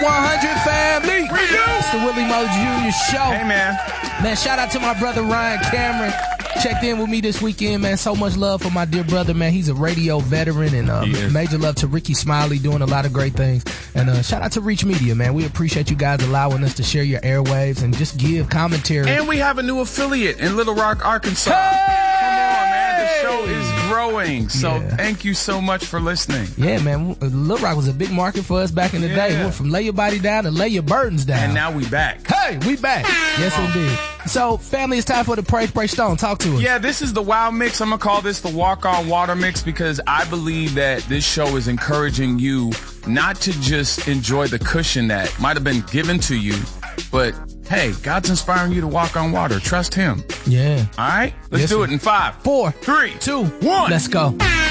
100 family. It's the Willie Mo Jr. Show. Hey, man. Man, shout out to my brother Ryan Cameron. Checked in with me this weekend, man. So much love for my dear brother, man. He's a radio veteran, and major love to Ricky Smiley doing a lot of great things. And shout out to Reach Media, man. We appreciate you guys allowing us to share your airwaves and just give commentary. And we have a new affiliate in Little Rock, Arkansas. The show is growing, so thank you so much for listening. Yeah, man. Little Rock was a big market for us back in the day. We went from lay your body down to lay your burdens down. And now we back. Hey, we back. Yes, indeed. So, family, it's time for the Praise Break Stone. Talk to us. Yeah, this is the WOW Mix. I'm going to call this the Walk on Water Mix because I believe that this show is encouraging you not to just enjoy the cushion that might have been given to you, but hey, God's inspiring you to walk on water. Trust Him. Yeah. All right? Let's do it in 5, 4, 3, 2, 1. Let's go.